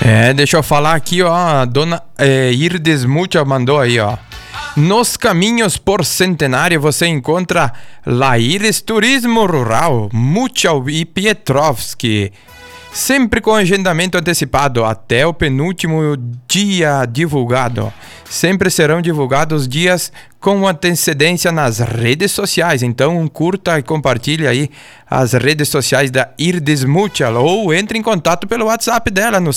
Deixa eu falar aqui, ó. A dona Irdes Mucha mandou aí, ó. Nos caminhos por Centenário você encontra Laires Turismo Rural, Muchal e Pietrovski. Sempre com agendamento antecipado até o penúltimo dia divulgado. Sempre serão divulgados dias com antecedência nas redes sociais. Então curta e compartilhe aí as redes sociais da Irdes Muchal ou entre em contato pelo WhatsApp dela no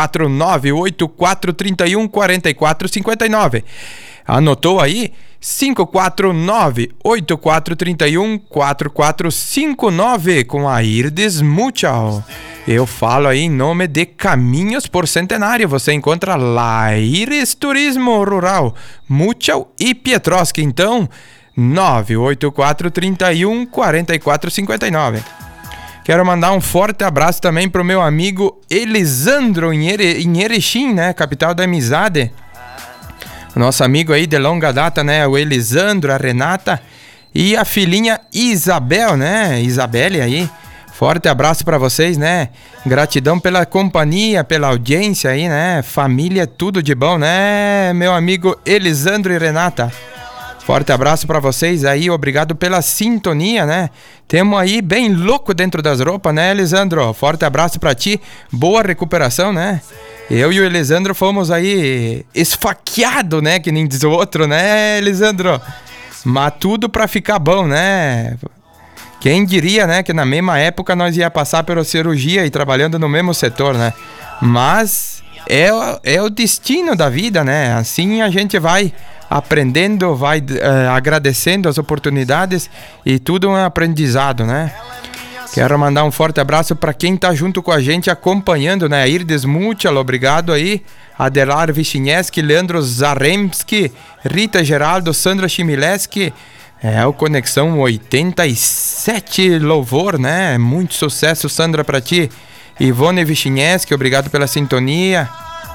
549-8431-4459. Anotou aí? 549-8431-4459 com a Irdes Muchal. Eu falo aí em nome de Caminhos por Centenário. Você encontra Laires Turismo Rural, Muchal e Pietrovski. Então, 98431-4459. Quero mandar um forte abraço também pro meu amigo Elisandro em Erechim, né? Capital da amizade. Nosso amigo aí de longa data, né? O Elisandro, a Renata e a filhinha Isabel, né? Isabelle aí. Forte abraço pra vocês, né? Gratidão pela companhia, pela audiência aí, né? Família, tudo de bom, né? Meu amigo Elisandro e Renata. Forte abraço pra vocês aí, obrigado pela sintonia, né? Temos aí bem louco dentro das roupas, né, Elisandro? Forte abraço pra ti, boa recuperação, né? Eu e o Elisandro fomos aí esfaqueados, né? Que nem diz o outro, né, Elisandro? Mas tudo pra ficar bom, né? Quem diria, né? Que na mesma época nós ia passar pela cirurgia e trabalhando no mesmo setor, né? Mas é o destino da vida, né? Assim a gente vai aprendendo, vai agradecendo as oportunidades e tudo é um aprendizado, né? Quero mandar um forte abraço para quem tá junto com a gente acompanhando, né? Irdes Muchal, obrigado aí. Adelar Vichineski, Leandro Zaremski, Rita Geraldo, Sandra Chimileski. O Conexão 87 louvor, né? Muito sucesso, Sandra, pra ti. Ivone Vichineski, obrigado pela sintonia.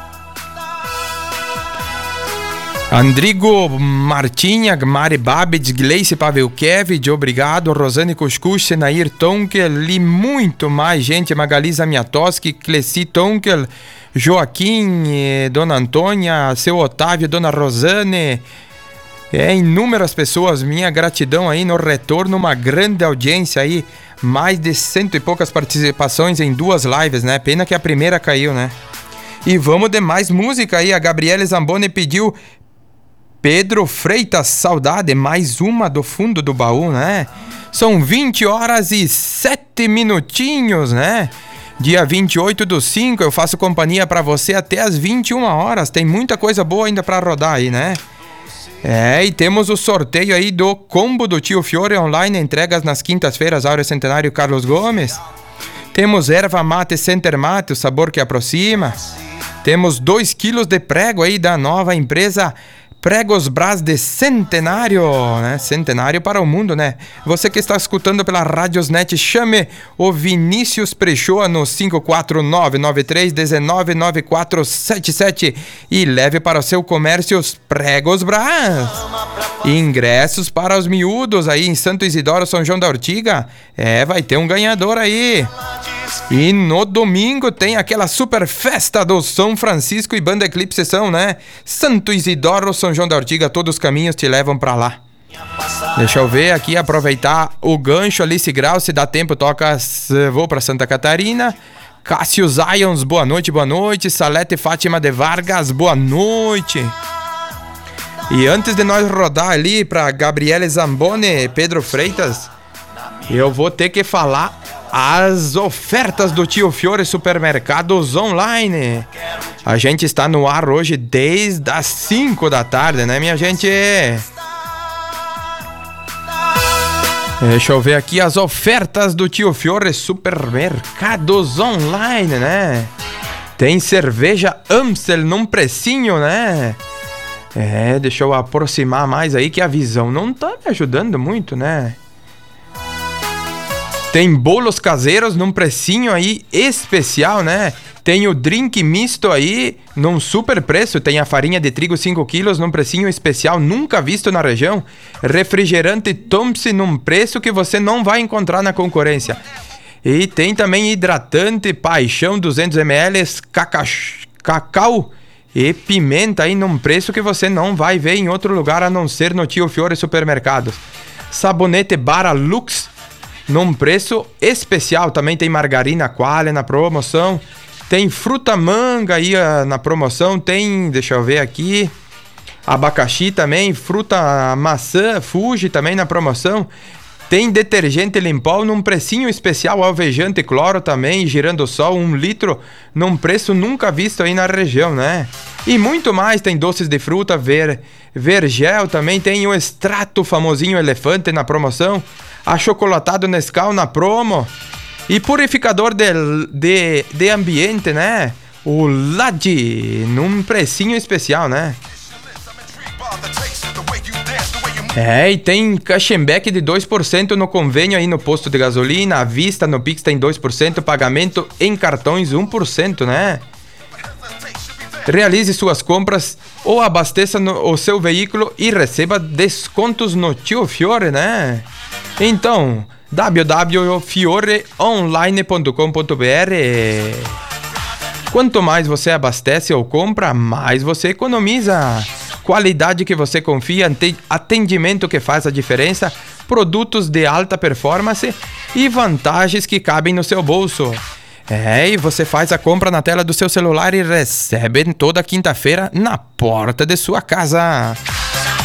Andrigo Martinha, Mari Babic, Gleice Pavelkevich, obrigado. Rosane Cuscuz, Senair Tonkel e muito mais gente. Magali Zamiatoski, Cleci Tonkel, Joaquim, Dona Antônia, seu Otávio, Dona Rosane. Inúmeras pessoas, minha gratidão aí no retorno, uma grande audiência aí. Mais de 100 e poucas participações em 2 lives, né? Pena que a primeira caiu, né? E vamos de mais música aí. A Gabriele Zamboni pediu Pedro Freitas, Saudade, mais uma do fundo do baú, né? São 20 horas e 7 minutinhos, né? Dia 28/5, eu faço companhia pra você até as 21 horas. Tem muita coisa boa ainda pra rodar aí, né? E temos o sorteio aí do combo do Tio Fiore online, entregas nas quintas-feiras, Áureo Centenário Carlos Gomes. Temos erva mate Center Mate, o sabor que aproxima. Temos 2 quilos de prego aí da nova empresa Pregos Brás de Centenário, né? Centenário para o mundo, né? Você que está escutando pela Radiosnet, chame o Vinícius Prechoa no 549-9319-9477 e leve para o seu comércio os Pregos Brás. Ingressos para os miúdos aí em Santo Isidoro, São João da Ortiga. Vai ter um ganhador aí. E no domingo tem aquela super festa do São Francisco e Banda Eclipse São, né? Santo Isidoro, São João da Ortiga, todos os caminhos te levam pra lá. Deixa eu ver aqui, aproveitar o gancho. Alice Grau, se dá tempo, toca Vou pra Santa Catarina. Cássio Zions, boa noite, boa noite. Salete Fátima de Vargas, boa noite. E antes de nós rodar ali pra Gabriele Zamboni, Pedro Freitas, eu vou ter que falar as ofertas do Tio Fiore Supermercados Online. A gente está no ar hoje desde as 5 da tarde, né, minha gente? Deixa eu ver aqui as ofertas do Tio Fiore Supermercados Online, né? Tem cerveja Amstel num precinho, né? Deixa eu aproximar mais aí que a visão não tá me ajudando muito, né? Tem bolos caseiros num precinho aí especial, né? Tem o drink misto aí num super preço. Tem a farinha de trigo 5 quilos num precinho especial nunca visto na região. Refrigerante Thompson num preço que você não vai encontrar na concorrência. E tem também hidratante Paixão 200 ml cacau e pimenta aí num preço que você não vai ver em outro lugar a não ser no Tio Fiore Supermercados. Sabonete Bara Lux num preço especial. Também tem margarina Qualia na promoção. Tem fruta manga aí na promoção. Tem, deixa eu ver aqui, abacaxi também. Fruta maçã Fuji também na promoção. Tem detergente Limpol num precinho especial. Alvejante Cloro também. Girassol 1 litro num preço nunca visto aí na região, né? E muito mais. Tem doces de fruta Vergel também. Tem o extrato famosinho Elefante na promoção. Achocolatado Nescau na promo. E purificador de ambiente, né? O Ladi, num precinho especial, né? E tem cashback de 2% no convênio aí no posto de gasolina. À vista, no Pix tem 2%. Pagamento em cartões 1%, né? Realize suas compras ou abasteça o seu veículo e receba descontos no Tio Fiore, né? Então, www.fioreonline.com.br. Quanto mais você abastece ou compra, mais você economiza. Qualidade que você confia, atendimento que faz a diferença, produtos de alta performance e vantagens que cabem no seu bolso. E você faz a compra na tela do seu celular e recebe toda quinta-feira na porta de sua casa.